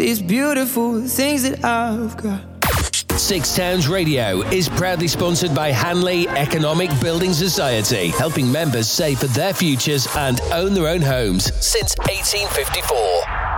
these beautiful things that I've got. Six Towns Radio is proudly sponsored by Hanley Economic Building Society, helping members save for their futures and own their own homes since 1854.